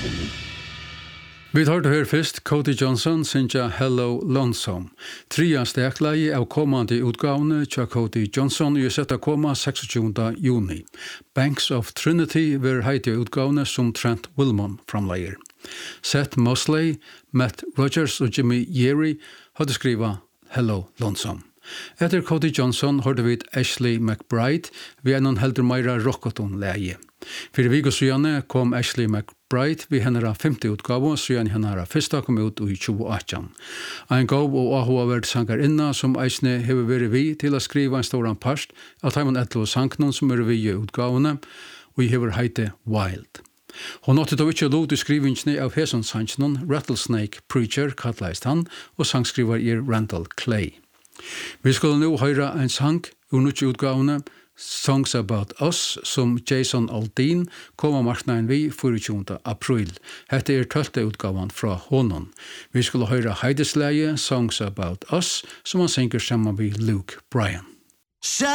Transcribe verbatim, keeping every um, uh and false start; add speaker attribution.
Speaker 1: Vi tar det her først, Cody Johnson synja Hello Lonesome. Tria stekleie av kommande utgavene tja Cody Johnson i setta koma tjueseks juni. Banks of Trinity ver heiti utgavene som Trent Wilmon framleier. Seth Mosley, Matt Rogers og Jimmy Yeary hadde skriva Hello Lonesome. Etter Cody Johnson hørte vi Ashley McBride vi en heldur meira rockaton leie. Fyrir viku sujane kom Ashley McBride vi hennara femte utgave, sujane hennara fyrsta kom ut i tjueåttan. Ein gav og ahoaverd sangar inna som eisne hever veri vi til a skriva en storan part av taiman etlo sanknon som er vi i utgavene, og i hever heite Wild. Hon åtte då ikke lov til skrivingsne av heson sanknon, Rattlesnake Preacher kallaist han, og sangskrivar er Randall Clay. Vi skulle nu høyra en sang ur nutje utgavene, Songs About Us, som Jason Aldean kom av marknaden vi tjuefire april. Hette er tølte utgavan fra honom. Vi skulle høyra Heidesleie, Songs About Us, som han synger sammen med Luke Bryan.